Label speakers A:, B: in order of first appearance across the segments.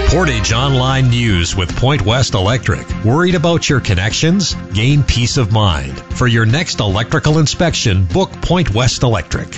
A: Portage Online News with Point West Electric. Worried about your connections? Gain peace of mind. For your next electrical inspection, book Point West Electric.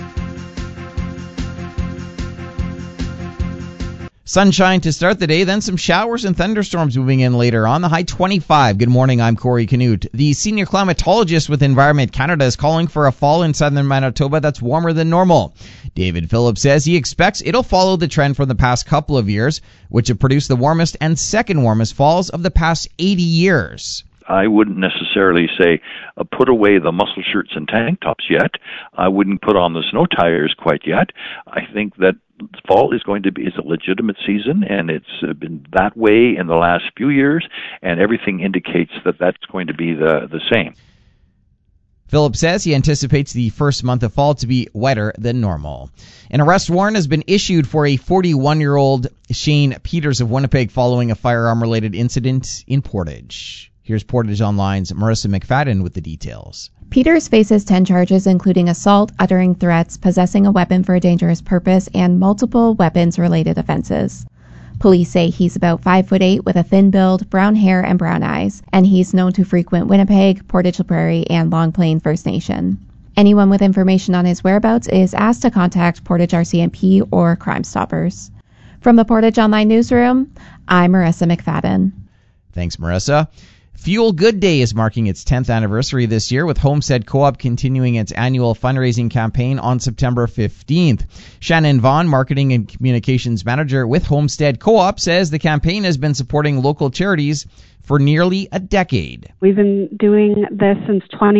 B: Sunshine to start the day, then some showers and thunderstorms moving in later on. The high 25. Good morning, I'm Corey Canute. The senior climatologist with Environment Canada is calling for a fall in southern Manitoba that's warmer than normal. David Phillips says he expects it'll follow the trend from the past couple of years, which have produced the warmest and second warmest falls of the past 80 years.
C: I wouldn't necessarily say put away the muscle shirts and tank tops yet. I wouldn't put on the snow tires quite yet. I think that fall is a legitimate season, and it's been that way in the last few years, and everything indicates that that's going to be the same.
B: Phillips says he anticipates the first month of fall to be wetter than normal. An arrest warrant has been issued for a 41-year-old Shane Peters of Winnipeg following a firearm-related incident in Portage. Here's Portage Online's Marissa McFadden with the details.
D: Peters faces 10 charges, including assault, uttering threats, possessing a weapon for a dangerous purpose, and multiple weapons-related offenses. Police say he's about 5'8" with a thin build, brown hair, and brown eyes, and he's known to frequent Winnipeg, Portage La Prairie, and Long Plain First Nation. Anyone with information on his whereabouts is asked to contact Portage RCMP or Crime Stoppers. From the Portage Online Newsroom, I'm Marissa McFadden.
B: Thanks, Marissa. Fuel Good Day is marking its 10th anniversary this year, with Homestead Co-op continuing its annual fundraising campaign on September 15th. Shannon Vaughn, Marketing and Communications Manager with Homestead Co-op, says the campaign has been supporting local charities for nearly a decade.
E: We've been doing this since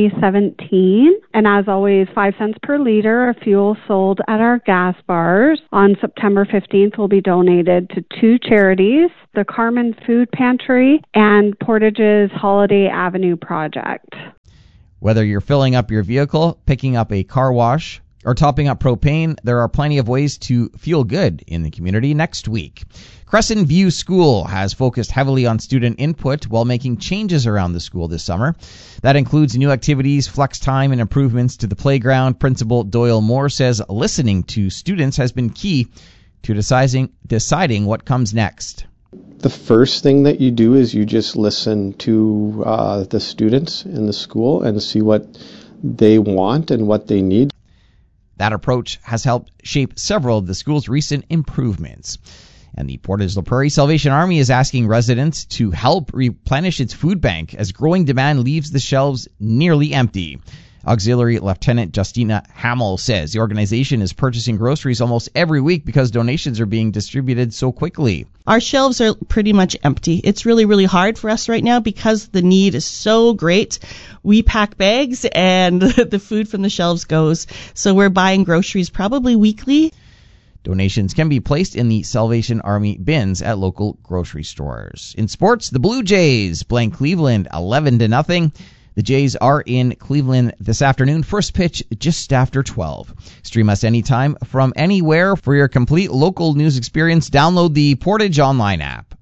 E: 2017, and as always, 5 cents per liter of fuel sold at our gas bars on September 15th will be donated to 2 charities, the Carmen Food Pantry and Portage's Holiday Avenue Project.
B: Whether you're filling up your vehicle, picking up a car wash, or topping up propane, there are plenty of ways to feel good in the community next week. Crescent View School has focused heavily on student input while making changes around the school this summer. That includes new activities, flex time, and improvements to the playground. Principal Doyle Moore says listening to students has been key to deciding what comes next.
F: The first thing that you do is you just listen to the students in the school and see what they want and what they need.
B: That approach has helped shape several of the school's recent improvements. And the Portage La Prairie Salvation Army is asking residents to help replenish its food bank as growing demand leaves the shelves nearly empty. Auxiliary Lieutenant Justina Hamill says the organization is purchasing groceries almost every week because donations are being distributed so quickly.
G: Our shelves are pretty much empty. It's really, really hard for us right now because the need is so great. We pack bags and the food from the shelves goes. So we're buying groceries probably weekly.
B: Donations can be placed in the Salvation Army bins at local grocery stores. In sports, the Blue Jays blank Cleveland 11-0. The Jays are in Cleveland this afternoon. First pitch just after 12. Stream us anytime from anywhere. For your complete local news experience, download the Portage Online app.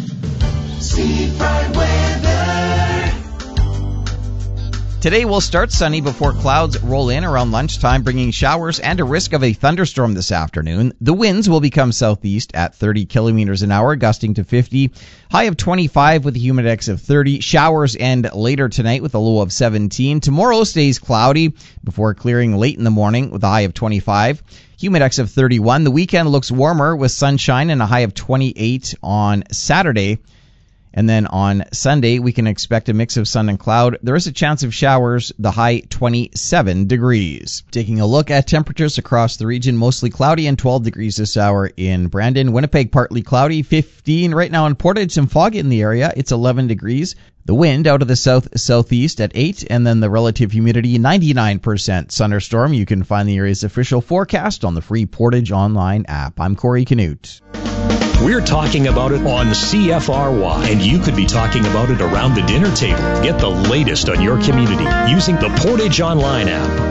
H: Seafront weather.
B: Today will start sunny before clouds roll in around lunchtime, bringing showers and a risk of a thunderstorm this afternoon. The winds will become southeast at 30 kilometers an hour, gusting to 50. High of 25 with a humidex of 30. Showers end later tonight with a low of 17. Tomorrow stays cloudy before clearing late in the morning with a high of 25. Humidex of 31. The weekend looks warmer with sunshine and a high of 28 on Saturday. And then on Sunday, we can expect a mix of sun and cloud. There is a chance of showers, the high 27 degrees. Taking a look at temperatures across the region, mostly cloudy and 12 degrees this hour in Brandon. Winnipeg, partly cloudy, 15 right now in Portage. Some fog in the area, it's 11 degrees. The wind out of the south-southeast at 8, and then the relative humidity 99%. Thunderstorm. You can find the area's official forecast on the free Portage Online app. I'm Corey Canute.
A: We're talking about it on CFRY, and you could be talking about it around the dinner table. Get the latest on your community using the Portage Online app.